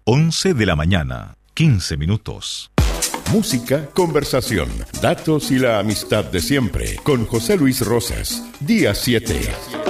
11 de la mañana, 15 minutos. Música, conversación, datos y la amistad de siempre. Con José Luis Rosas. Día 7.